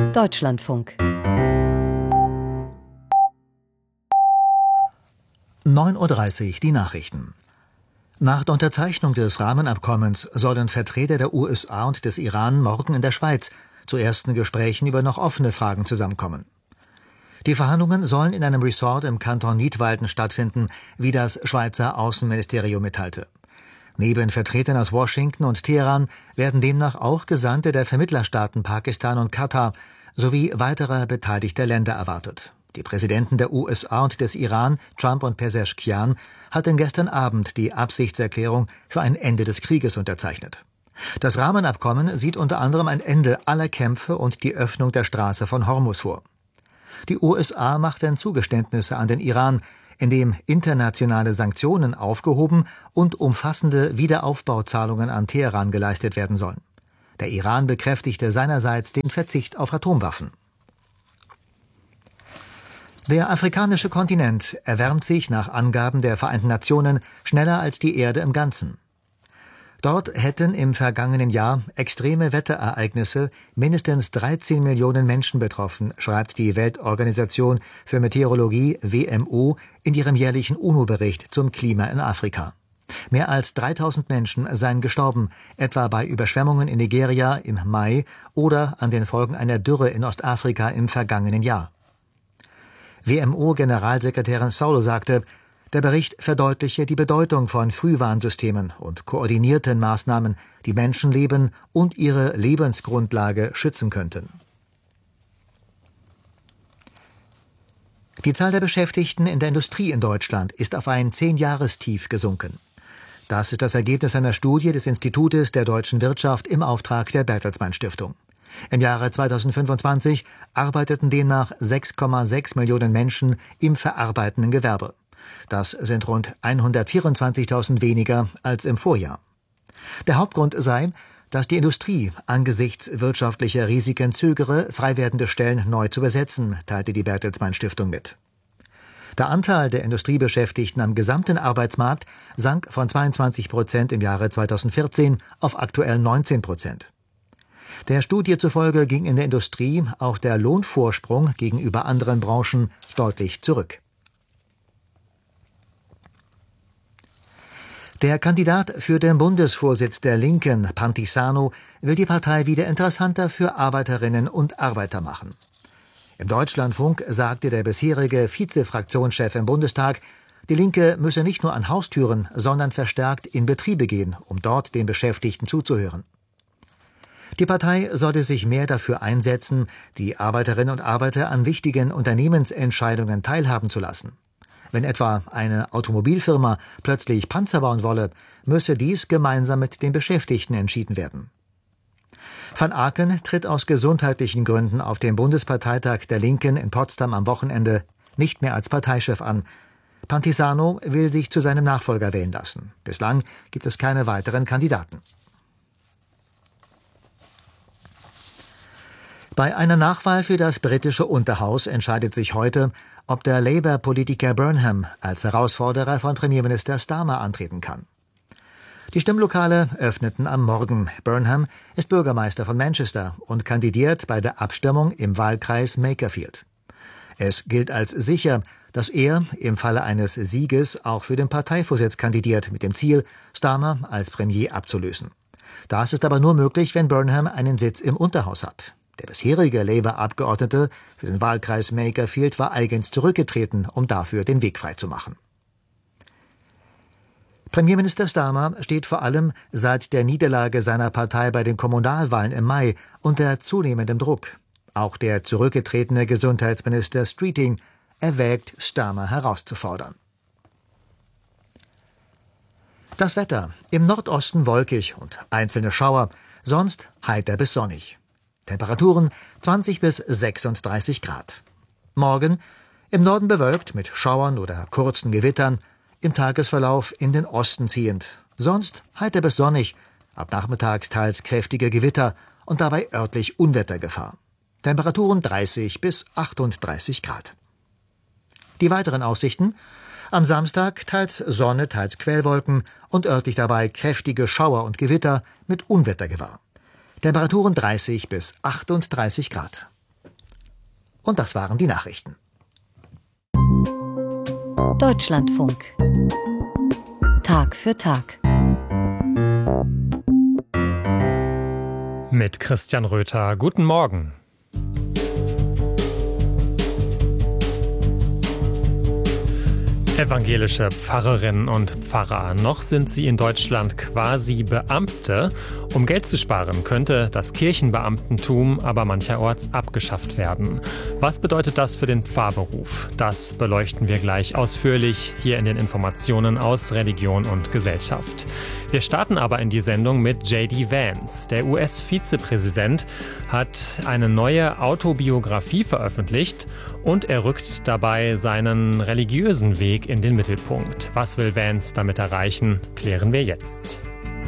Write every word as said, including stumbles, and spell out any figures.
Deutschlandfunk. neun Uhr dreißig, die Nachrichten. Nach der Unterzeichnung des Rahmenabkommens sollen Vertreter der U S A und des Iran morgen in der Schweiz zu ersten Gesprächen über noch offene Fragen zusammenkommen. Die Verhandlungen sollen in einem Resort im Kanton Nidwalden stattfinden, wie das Schweizer Außenministerium mitteilte. Neben Vertretern aus Washington und Teheran werden demnach auch Gesandte der Vermittlerstaaten Pakistan und Katar sowie weiterer beteiligter Länder erwartet. Die Präsidenten der U S A und des Iran, Trump und Pezeshkian, hatten gestern Abend die Absichtserklärung für ein Ende des Krieges unterzeichnet. Das Rahmenabkommen sieht unter anderem ein Ende aller Kämpfe und die Öffnung der Straße von Hormuz vor. Die U S A machten Zugeständnisse an den Iran, indem internationale Sanktionen aufgehoben und umfassende Wiederaufbauzahlungen an Teheran geleistet werden sollen. Der Iran bekräftigte seinerseits den Verzicht auf Atomwaffen. Der afrikanische Kontinent erwärmt sich nach Angaben der Vereinten Nationen schneller als die Erde im Ganzen. Dort hätten im vergangenen Jahr extreme Wetterereignisse mindestens dreizehn Millionen Menschen betroffen, schreibt die Weltorganisation für Meteorologie W M O in ihrem jährlichen UNO-Bericht zum Klima in Afrika. Mehr als dreitausend Menschen seien gestorben, etwa bei Überschwemmungen in Nigeria im Mai oder an den Folgen einer Dürre in Ostafrika im vergangenen Jahr. W M O-Generalsekretärin Saulo sagte, der Bericht verdeutliche die Bedeutung von Frühwarnsystemen und koordinierten Maßnahmen, die Menschenleben und ihre Lebensgrundlage schützen könnten. Die Zahl der Beschäftigten in der Industrie in Deutschland ist auf ein Zehn-Jahrestief gesunken. Das ist das Ergebnis einer Studie des Institutes der deutschen Wirtschaft im Auftrag der Bertelsmann Stiftung. Im Jahre zweitausendfünfundzwanzig arbeiteten demnach sechs Komma sechs Millionen Menschen im verarbeitenden Gewerbe. Das sind rund hundertvierundzwanzigtausend weniger als im Vorjahr. Der Hauptgrund sei, dass die Industrie angesichts wirtschaftlicher Risiken zögere, frei werdende Stellen neu zu besetzen, teilte die Bertelsmann Stiftung mit. Der Anteil der Industriebeschäftigten am gesamten Arbeitsmarkt sank von zweiundzwanzig Prozent im Jahre zweitausendvierzehn auf aktuell neunzehn Prozent. Der Studie zufolge ging in der Industrie auch der Lohnvorsprung gegenüber anderen Branchen deutlich zurück. Der Kandidat für den Bundesvorsitz der Linken, Pantisano, will die Partei wieder interessanter für Arbeiterinnen und Arbeiter machen. Im Deutschlandfunk sagte der bisherige Vize-Fraktionschef im Bundestag, die Linke müsse nicht nur an Haustüren, sondern verstärkt in Betriebe gehen, um dort den Beschäftigten zuzuhören. Die Partei sollte sich mehr dafür einsetzen, die Arbeiterinnen und Arbeiter an wichtigen Unternehmensentscheidungen teilhaben zu lassen. Wenn etwa eine Automobilfirma plötzlich Panzer bauen wolle, müsse dies gemeinsam mit den Beschäftigten entschieden werden. Van Aken tritt aus gesundheitlichen Gründen auf dem Bundesparteitag der Linken in Potsdam am Wochenende nicht mehr als Parteichef an. Pantisano will sich zu seinem Nachfolger wählen lassen. Bislang gibt es keine weiteren Kandidaten. Bei einer Nachwahl für das britische Unterhaus entscheidet sich heute, ob der Labour-Politiker Burnham als Herausforderer von Premierminister Starmer antreten kann. Die Stimmlokale öffneten am Morgen. Burnham ist Bürgermeister von Manchester und kandidiert bei der Abstimmung im Wahlkreis Makerfield. Es gilt als sicher, dass er im Falle eines Sieges auch für den Parteivorsitz kandidiert, mit dem Ziel, Starmer als Premier abzulösen. Das ist aber nur möglich, wenn Burnham einen Sitz im Unterhaus hat. Der bisherige Labour-Abgeordnete für den Wahlkreis Makerfield war eigens zurückgetreten, um dafür den Weg freizumachen. Premierminister Starmer steht vor allem seit der Niederlage seiner Partei bei den Kommunalwahlen im Mai unter zunehmendem Druck. Auch der zurückgetretene Gesundheitsminister Streeting erwägt, Starmer herauszufordern. Das Wetter: im Nordosten wolkig und einzelne Schauer, sonst heiter bis sonnig. Temperaturen zwanzig bis sechsunddreißig Grad. Morgen im Norden bewölkt mit Schauern oder kurzen Gewittern, im Tagesverlauf in den Osten ziehend. Sonst heiter bis sonnig, ab nachmittags teils kräftige Gewitter und dabei örtlich Unwettergefahr. Temperaturen dreißig bis achtunddreißig Grad. Die weiteren Aussichten: am Samstag teils Sonne, teils Quellwolken und örtlich dabei kräftige Schauer und Gewitter mit Unwettergefahr. Temperaturen dreißig bis achtunddreißig Grad. Und das waren die Nachrichten. Deutschlandfunk. Tag für Tag. Mit Christian Röther. Guten Morgen. Evangelische Pfarrerinnen und Pfarrer. Noch sind sie in Deutschland quasi Beamte. Um Geld zu sparen, könnte das Kirchenbeamtentum aber mancherorts abgeschafft werden. Was bedeutet das für den Pfarrberuf? Das beleuchten wir gleich ausführlich hier in den Informationen aus Religion und Gesellschaft. Wir starten aber in die Sendung mit J D Vance. Der U S-Vizepräsident hat eine neue Autobiografie veröffentlicht und er rückt dabei seinen religiösen Weg in den Mittelpunkt. Was will Vance damit erreichen, klären wir jetzt.